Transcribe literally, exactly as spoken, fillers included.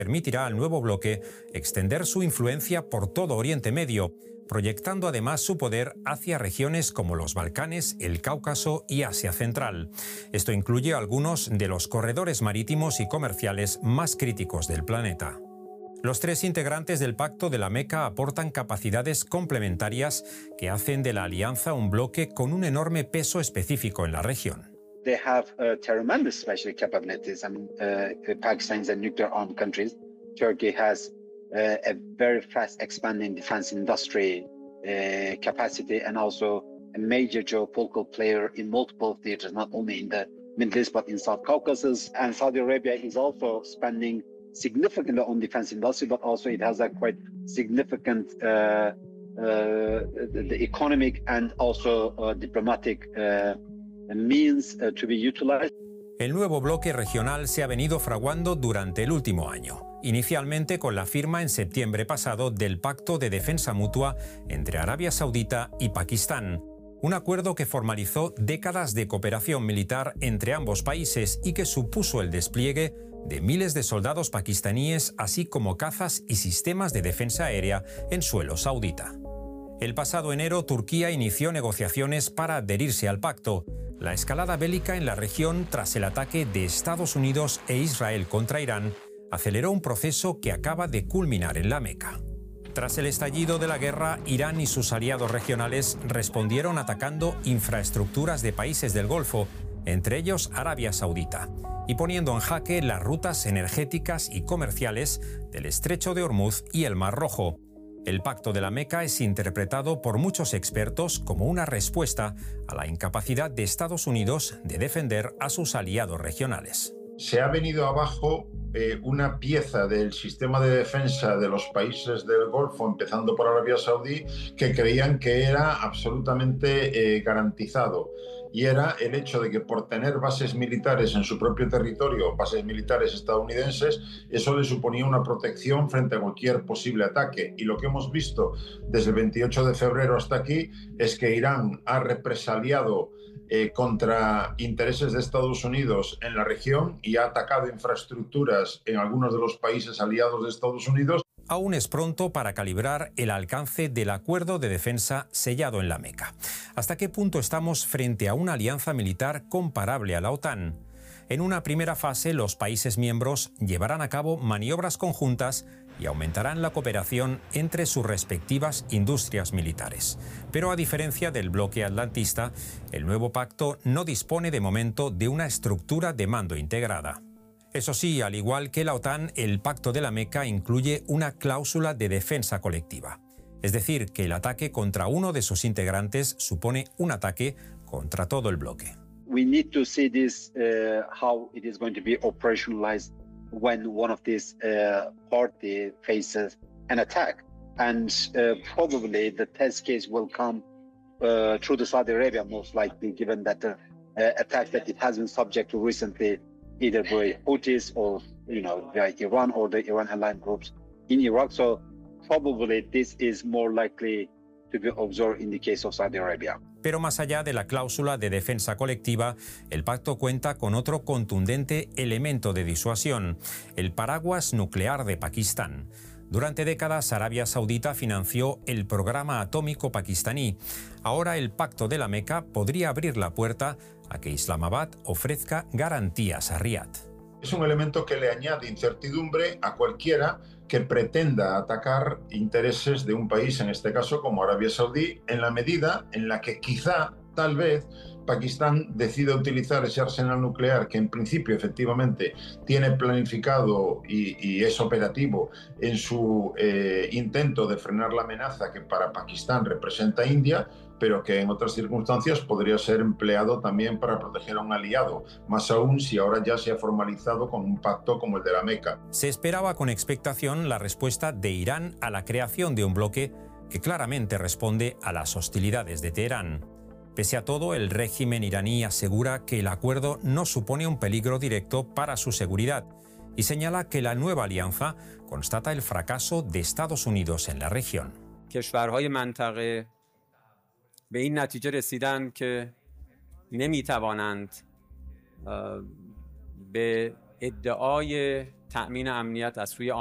permitirá al nuevo bloque extender su influencia por todo Oriente Medio, proyectando además su poder hacia regiones como los Balcanes, el Cáucaso y Asia Central. Esto incluye algunos de los corredores marítimos y comerciales más críticos del planeta. Los tres integrantes del Pacto de la Meca aportan capacidades complementarias que hacen de la alianza un bloque con un enorme peso específico en la región. They have uh, tremendous special capabilities. I mean, uh, Pakistan is a nuclear-armed country. Turkey has uh, a very fast expanding defense industry uh, capacity and also a major geopolitical player in multiple theaters, not only in the Middle East but in South Caucasus. And Saudi Arabia is also spending significantly on defense industry, but also it has a quite significant uh, uh, the, the economic and also uh, diplomatic uh, means uh, to be utilized. El nuevo bloque regional se ha venido fraguando durante el último año, inicialmente con la firma en septiembre pasado del Pacto de Defensa Mutua entre Arabia Saudita y Pakistán, un acuerdo que formalizó décadas de cooperación militar entre ambos países y que supuso el despliegue de miles de soldados pakistaníes, así como cazas y sistemas de defensa aérea en suelo saudita. El pasado enero, Turquía inició negociaciones para adherirse al pacto. La escalada bélica en la región tras el ataque de Estados Unidos e Israel contra Irán aceleró un proceso que acaba de culminar en la Meca. Tras el estallido de la guerra, Irán y sus aliados regionales respondieron atacando infraestructuras de países del Golfo, entre ellos Arabia Saudita, y poniendo en jaque las rutas energéticas y comerciales del Estrecho de Hormuz y el Mar Rojo. El Pacto de la Meca es interpretado por muchos expertos como una respuesta a la incapacidad de Estados Unidos de defender a sus aliados regionales. Se ha venido abajo eh, una pieza del sistema de defensa de los países del Golfo, empezando por Arabia Saudí, que creían que era absolutamente eh, garantizado. Y era el hecho de que por tener bases militares en su propio territorio, bases militares estadounidenses, eso le suponía una protección frente a cualquier posible ataque. Y lo que hemos visto desde el veintiocho de febrero hasta aquí es que Irán ha represaliado eh, contra intereses de Estados Unidos en la región y ha atacado infraestructuras en algunos de los países aliados de Estados Unidos. Aún es pronto para calibrar el alcance del acuerdo de defensa sellado en la Meca. ¿Hasta qué punto estamos frente a una alianza militar comparable a la OTAN? En una primera fase, los países miembros llevarán a cabo maniobras conjuntas y aumentarán la cooperación entre sus respectivas industrias militares. Pero a diferencia del bloque atlantista, el nuevo pacto no dispone de momento de una estructura de mando integrada. Eso sí, al igual que la OTAN, el Pacto de la Meca incluye una cláusula de defensa colectiva. Es decir, que el ataque contra uno de sus integrantes supone un ataque contra todo el bloque. We need to see this, uh, how it is going to be operationalized when one of these uh, party faces an attack. And uh, probably the test case will come uh, through the Saudi Arabia, most likely, given that the uh, attack that it has been subject to recently, either by Houthis or, you know, by Iran or the Iran-aligned groups in Iraq. So probably this is more likely to be observed in the case of Saudi Arabia. Pero más allá de la cláusula de defensa colectiva, el pacto cuenta con otro contundente elemento de disuasión, el paraguas nuclear de Pakistán. Durante décadas, Arabia Saudita financió el programa atómico pakistaní. Ahora el Pacto de la Meca podría abrir la puerta a que Islamabad ofrezca garantías a Riad. Es un elemento que le añade incertidumbre a cualquiera que pretenda atacar intereses de un país, en este caso como Arabia Saudí, en la medida en la que quizá, tal vez, Pakistán decida utilizar ese arsenal nuclear que en principio efectivamente tiene planificado y, y es operativo en su eh, intento de frenar la amenaza que para Pakistán representa India, pero que en otras circunstancias podría ser empleado también para proteger a un aliado, más aún si ahora ya se ha formalizado con un pacto como el de la Meca. Se esperaba con expectación la respuesta de Irán a la creación de un bloque que claramente responde a las hostilidades de Teherán. Pese a todo, el régimen iraní asegura que el acuerdo no supone un peligro directo para su seguridad y señala que la nueva alianza constata el fracaso de Estados Unidos en la región. کشورهای منطقه به این نتیجه رسیدن که نمیتوانند به ادعای تأمین امنیت از سوی